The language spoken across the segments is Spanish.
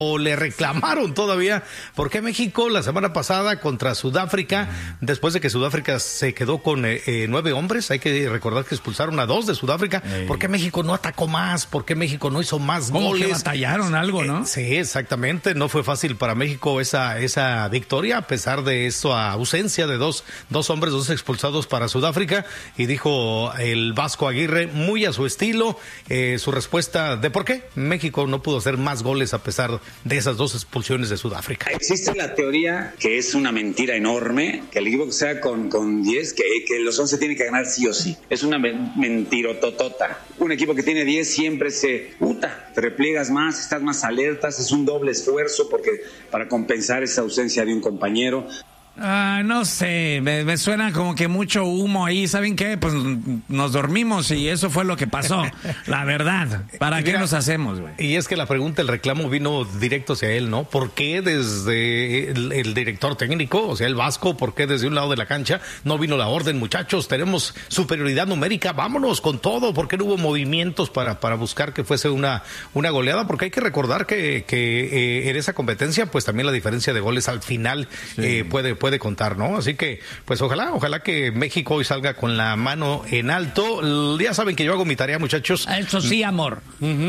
O le reclamaron todavía por qué México la semana pasada contra Sudáfrica, después de que Sudáfrica se quedó con 9 hombres, hay que recordar que expulsaron a 2 de Sudáfrica, ¿por qué México no atacó más? ¿Por qué México no hizo más goles? Que batallaron algo, ¿no? Sí, exactamente, no fue fácil para México esa victoria, a pesar de esa ausencia de dos hombres, 2 expulsados para Sudáfrica, y dijo el Vasco Aguirre, muy a su estilo, su respuesta de por qué México no pudo hacer más goles a pesar de esas 2 expulsiones de Sudáfrica. Existe la teoría, que es una mentira enorme, que el equipo que sea con 10, que los 11 tienen que ganar sí o sí. Es una mentirototota. Un equipo que tiene 10 siempre te repliegas más, estás más alertas, es un doble esfuerzo para compensar esa ausencia de un compañero. No sé, me suena como que mucho humo ahí. ¿Saben qué? Pues nos dormimos y eso fue lo que pasó. La verdad, ¿para qué nos hacemos, güey? Y es que la pregunta, el reclamo vino directo hacia él, ¿no? ¿Por qué desde el director técnico, o sea, el Vasco, por qué desde un lado de la cancha no vino la orden? Muchachos, tenemos superioridad numérica, vámonos con todo. ¿Por qué no hubo movimientos para buscar que fuese una goleada? Porque hay que recordar que en esa competencia, pues también la diferencia de goles al final puede contar, ¿no? Así que, pues ojalá que México hoy salga con la mano en alto. Ya saben que yo hago mi tarea, muchachos. Eso sí, amor.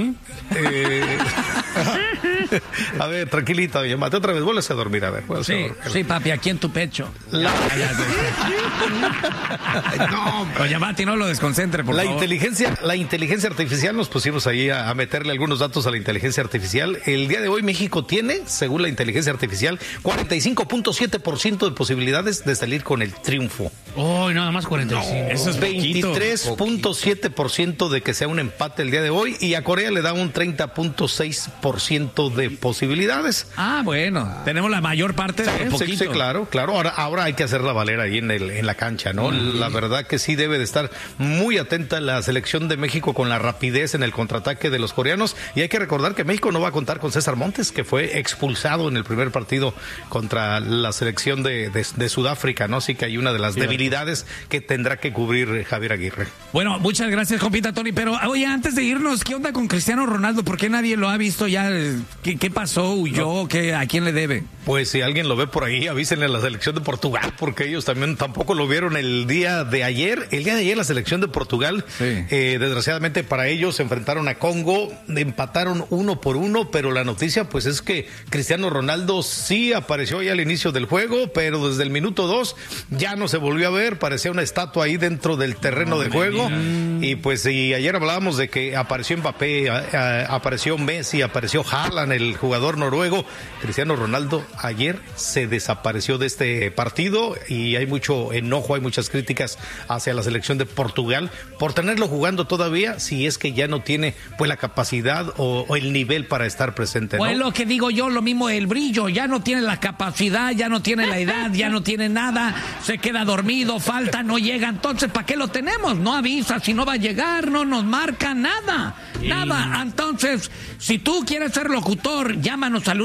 A ver, tranquilita, doña Mati, otra vez, vuelves a dormir, a ver. Sí, papi, aquí en tu pecho. No, doña Mati, no lo desconcentre, por favor. La inteligencia artificial, nos pusimos ahí a meterle algunos datos a la inteligencia artificial. El día de hoy México tiene, según la inteligencia artificial, 45.7% de posibilidades de salir con el triunfo. Nada más 45. No, eso es 23.7% de que sea un empate el día de hoy, y a Corea le da un 30.6% de posibilidades. Bueno, tenemos la mayor parte de poquito. Sí, claro. Ahora hay que hacerla valer ahí en la cancha, ¿no? La verdad que sí debe de estar muy atenta la selección de México con la rapidez en el contraataque de los coreanos, y hay que recordar que México no va a contar con César Montes, que fue expulsado en el primer partido contra la selección de Sudáfrica, ¿no? Así que hay una de las debilidades que tendrá que cubrir Javier Aguirre. Bueno, muchas gracias, compita Tony, pero oye, antes de irnos, ¿qué onda con Cristiano Ronaldo? ¿Por qué nadie lo ha visto ya? ¿Qué pasó? ¿Huyó? ¿A quién le debe? Pues si alguien lo ve por ahí, avísenle a la selección de Portugal, porque ellos también tampoco lo vieron el día de ayer. El día de ayer la selección de Portugal, desgraciadamente para ellos, se enfrentaron a Congo, empataron 1-1, pero la noticia pues es que Cristiano Ronaldo sí apareció ya al inicio del juego, pero desde el minuto 2 ya no se volvió a ver, parecía una estatua ahí dentro del terreno de juego. Y pues ayer hablábamos de que apareció Mbappé, apareció Messi, apareció Haaland, el jugador noruego. Cristiano Ronaldo ayer se desapareció de este partido, y hay mucho enojo, hay muchas críticas hacia la selección de Portugal por tenerlo jugando todavía, si es que ya no tiene pues la capacidad o el nivel para estar presente, ¿no? Pues lo que digo yo, lo mismo el brillo, ya no tiene la capacidad, ya no tiene la edad, ya no tiene nada, se queda dormido, falta, no llega. Entonces, ¿para qué lo tenemos? No avisa si no va a llegar, no nos marca nada. Entonces, si tú quieres ser locutor, llámanos al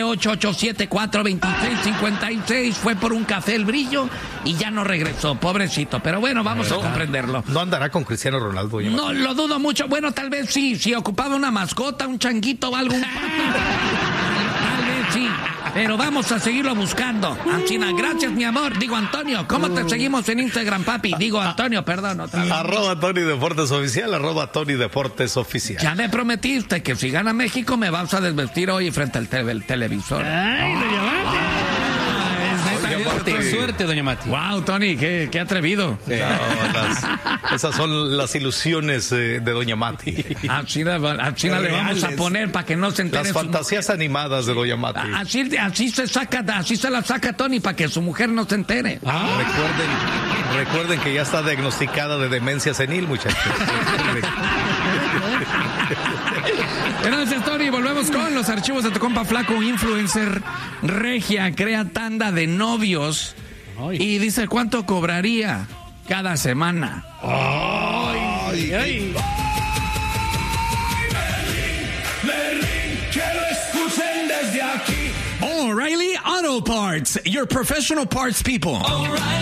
1-888-874-2356. Fue por un café el brillo y ya no regresó, pobrecito. Pero bueno, vamos a comprenderlo. No andará con Cristiano Ronaldo. No, lo dudo mucho. Bueno, tal vez sí, si ocupaba una mascota, un changuito o algo. Tal vez sí. Pero vamos a seguirlo buscando. Anchina, gracias, mi amor. Digo, Antonio, ¿cómo te seguimos en Instagram, papi? Digo, Antonio, perdón. ¡Tony Deportes Oficial, ¡Tony Deportes Oficial! Ya me prometiste que si gana México me vas a desvestir hoy frente al televisor. ¡Ay, doña Mati! ¡Qué suerte, doña Mati! ¡Wow, Tony! ¡Qué atrevido! Esas son las ilusiones de doña Mati. A China le vamos a poner para que no se entere. Las fantasías animadas de doña Mati. Así se la saca Tony para que su mujer no se entere. Recuerden que ya está diagnosticada de demencia senil, muchachos. Gracias, Tony. Volvemos con los archivos de tu compa flaco. Influencer regia crea tanda de novios y dice cuánto cobraría cada semana. Berlín, que lo escuchen desde aquí. O'Reilly Auto Parts, your professional parts people. O'Reilly.